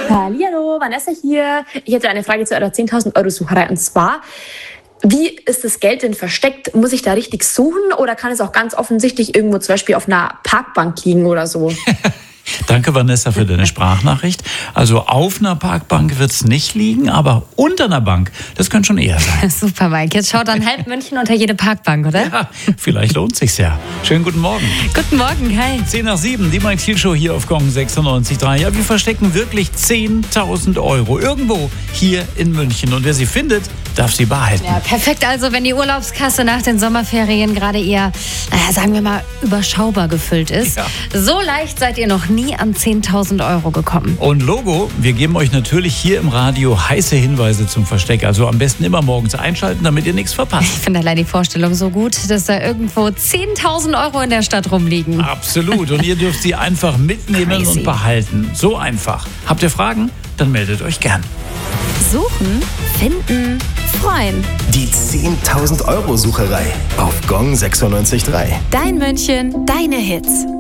Hallihallo, Vanessa hier. Ich hätte eine Frage zu eurer 10.000 Euro Sucherei. Und zwar, wie ist das Geld denn versteckt? Muss ich da richtig suchen oder kann es auch ganz offensichtlich irgendwo zum Beispiel auf einer Parkbank liegen oder so? Danke, Vanessa, für deine Sprachnachricht. Also auf einer Parkbank wird es nicht liegen, aber unter einer Bank, das könnte schon eher sein. Super, Mike. Jetzt schaut dann halb München unter jede Parkbank, oder? Ja, vielleicht lohnt sich's ja. Schönen guten Morgen. Guten Morgen, hi. 10 nach 7, die Mike Thiel Show hier auf Gong 96.3. Ja, wir verstecken wirklich 10.000 Euro irgendwo hier in München. Und wer sie findet, darf sie behalten. Ja, perfekt. Also, wenn die Urlaubskasse nach den Sommerferien gerade eher, sagen wir mal, überschaubar gefüllt ist. Ja. So leicht seid ihr noch nie an 10.000 Euro gekommen. Und Logo, wir geben euch natürlich hier im Radio heiße Hinweise zum Versteck. Also am besten immer morgens einschalten, damit ihr nichts verpasst. Ich finde allein die Vorstellung so gut, dass da irgendwo 10.000 Euro in der Stadt rumliegen. Absolut. Und ihr dürft sie einfach mitnehmen Crazy. und behalten. So einfach. Habt ihr Fragen? Dann meldet euch gern. Suchen, finden, freuen. Die 10.000 Euro Sucherei auf Gong 96.3. Dein München, deine Hits.